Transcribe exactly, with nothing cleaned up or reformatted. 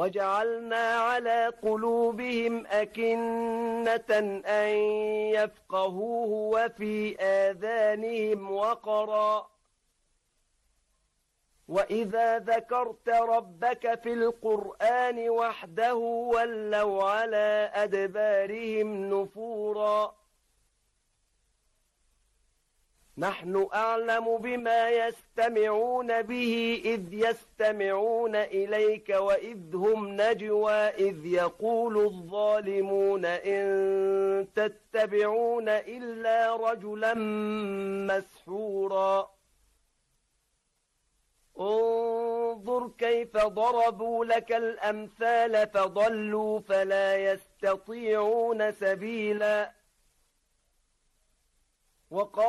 وجعلنا على قلوبهم أكنة أن يفقهوه وفي آذانهم وقرا وإذا ذكرت ربك في القرآن وحده ولوا على أدبارهم نفورا نحن أعلم بما يستمعون به إذ يستمعون إليك وإذ هم نجوى إذ يقول الظالمون إن تتبعون إلا رجلا مسحورا انظر كيف ضربوا لك الأمثال فضلوا فلا يستطيعون سبيلا وقال